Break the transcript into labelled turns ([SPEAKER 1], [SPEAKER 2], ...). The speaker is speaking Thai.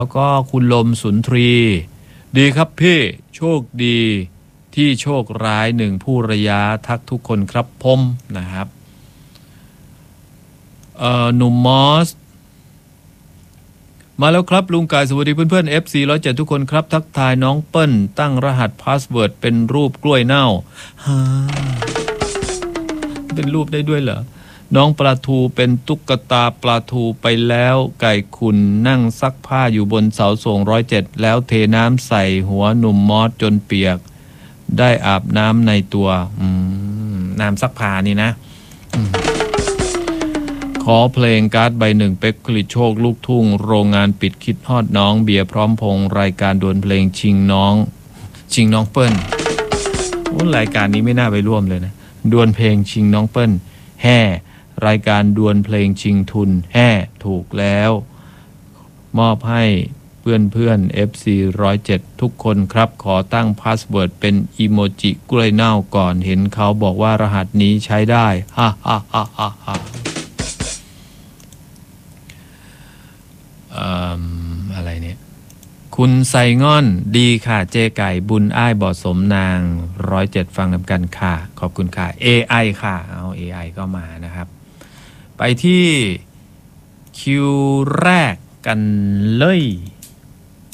[SPEAKER 1] แล้วก็คุณลมสุนทรีดีครับพี่โชคดีที่โชคร้ายหนึ่งผู้ระยะทักทุกคนครับผมนะครับหนุ่มมอสมาแล้วครับลุงกายสวัสดีเพื่อนๆ FC 107ทุกคนครับทักทายน้องเปิ้ลตั้งรหัสพาสเวิร์ดเป็นรูปกล้วยเน่าฮะเป็นรูปได้ด้วยเหรอน้องปลาทูเป็นตุ๊กตาปลาทูไปแล้วไก่ขุนนั่งซักผ้าอยู่บนเสาส่ง107แล้วเทน้ำใส่หัวหนุ่มมอสจนเปียกได้อาบน้ำในตัวน้ำซักผ้านี่นะขอเพลงการ์ดใบหนึ่งเป็กผลิตโชคลูกทุ่งโรงงานปิดคิดฮอดน้องเบียร์พร้อมพงษ์รายการดวลเพลงชิงน้องเปิ้ลรายการนี้ไม่น่าไปร่วมเลยนะดวลเพลงชิงน้องเปิ้ลแห่รายการดวลเพลงชิงทุนแห่ถูกแล้วมอบให้เพื่อนFC 107ทุกคนครับขอตั้งพาสเวิร์ดเป็นอีโมจิกล้วยเน่าก่อนเห็นเขาบอกว่ารหัสนี้ใช้ได้ฮ่าฮ่าฮ่าฮ่าฮ่าอะไรเนี่ยคุณไซง่อนดีค่ะเจไก่บุญอ้ายบ่อสมนาง107ฟังนำกันค่ะขอบคุณค่ะ AI ค่ะเอา AI ก็มานะครับไปที่คิวแรกกันเลย